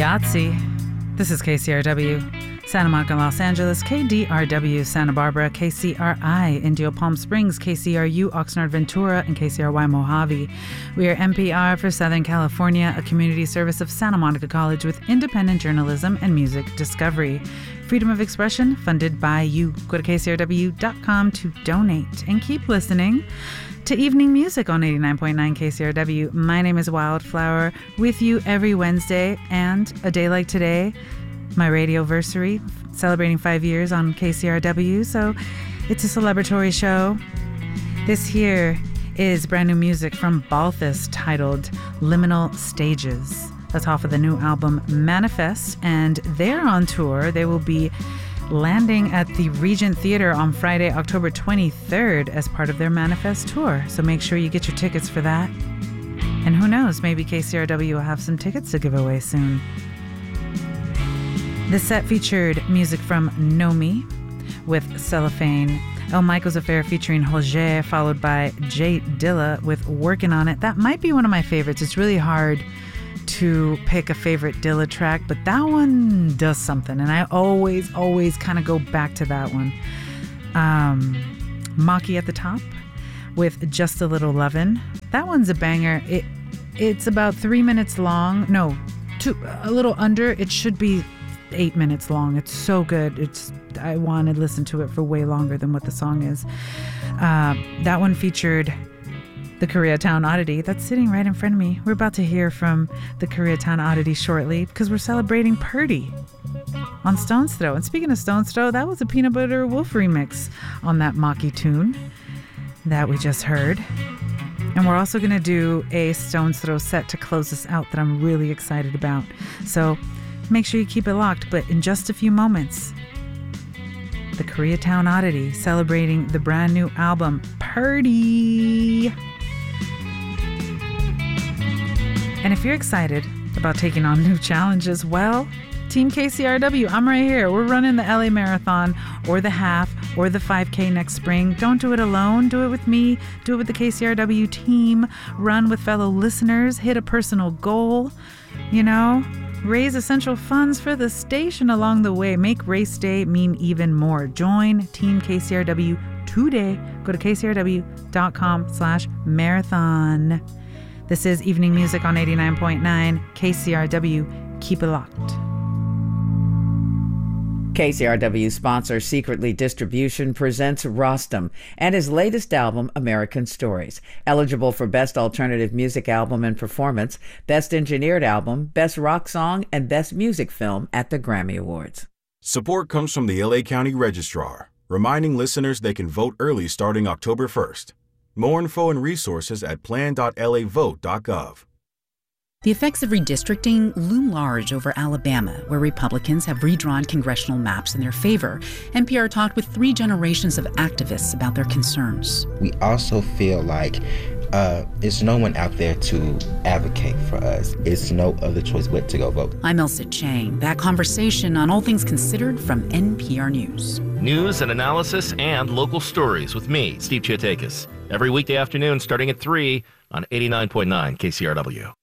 Yahtzee. This is KCRW, Santa Monica, Los Angeles, KDRW, Santa Barbara, KCRI, Indio Palm Springs, KCRU, Oxnard, Ventura, and KCRY, Mojave. We are NPR for Southern California, a community service of Santa Monica College with independent journalism and music discovery. Freedom of expression funded by you. Go to kcrw.com to donate and keep listening to Evening Music on 89.9 KCRW. My name is Wildflower, with you every Wednesday, and a day like today, my radioversary, celebrating 5 years on KCRW, so it's a celebratory show. This here is brand new music from Balthus titled Liminal Stages. That's off of the new album Manifest, and they're on tour. They will be landing at the Regent Theater on Friday, October 23rd as part of their Manifest tour. So make sure you get your tickets for that. And who knows, maybe KCRW will have some tickets to give away soon. The set featured music from Nomi with Cellophane, El Michael's Affair featuring Roger, followed by Jay Dilla with Working on It. That might be one of my favorites. It's really hard to pick a favorite Dilla track, but that one does something, and I always kind of go back to that one. Maki at the top with Just a Little Lovin'. That one's a banger. It's about 3 minutes long. No, a little under. It should be 8 minutes long. It's so good. I want to listen to it for way longer than what the song is. That one featured the Koreatown Oddity. That's sitting right in front of me. We're about to hear from the Koreatown Oddity shortly because we're celebrating Purdy on Stone's Throw. And speaking of Stone's Throw, that was a Peanut Butter Wolf remix on that Maki tune that we just heard. And we're also going to do a Stone's Throw set to close us out that I'm really excited about. So make sure you keep it locked. But in just a few moments, the Koreatown Oddity celebrating the brand new album Purdy. And if you're excited about taking on new challenges, well, Team KCRW, I'm right here. We're running the LA Marathon or the half or the 5K next spring. Don't do it alone. Do it with me. Do it with the KCRW team. Run with fellow listeners. Hit a personal goal. Raise essential funds for the station along the way. Make race day mean even more. Join Team KCRW today. Go to kcrw.com/marathon. This is Evening Music on 89.9 KCRW. Keep it locked. KCRW sponsor Secretly Distribution presents Rostam and his latest album, American Stories. Eligible for Best Alternative Music Album and Performance, Best Engineered Album, Best Rock Song, and Best Music Film at the Grammy Awards. Support comes from the LA County Registrar, reminding listeners they can vote early starting October 1st. More info and resources at plan.lavote.gov. The effects of redistricting loom large over Alabama, where Republicans have redrawn congressional maps in their favor. NPR talked with 3 generations of activists about their concerns. We also feel like there's no one out there to advocate for us. It's no other choice but to go vote. I'm Elsa Chang. That conversation on All Things Considered from NPR News. News and analysis and local stories with me, Steve Chiatakis. Every weekday afternoon starting at 3 on 89.9 KCRW.